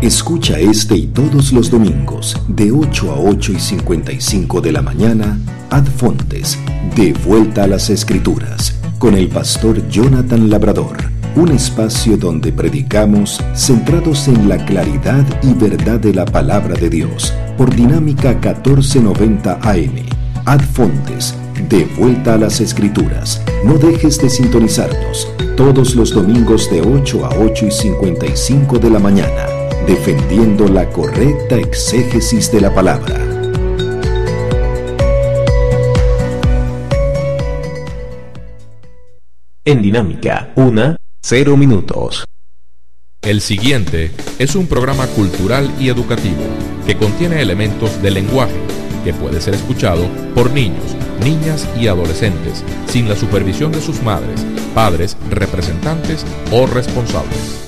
Escucha este y todos los domingos de 8 a 8:55 de la mañana, Ad Fontes, de vuelta a las Escrituras, con el pastor Jonathan Labrador, un espacio donde predicamos centrados en la claridad y verdad de la palabra de Dios, por Dinámica 1490 AM. Ad Fontes, de vuelta a las Escrituras. No dejes de sintonizarnos todos los domingos de 8 a 8:55 de la mañana, defendiendo la correcta exégesis de la palabra. En Dinámica, 0 minutos. El siguiente es un programa cultural y educativo que contiene elementos del lenguaje que puede ser escuchado por niños, niñas y adolescentes sin la supervisión de sus madres, padres, representantes o responsables.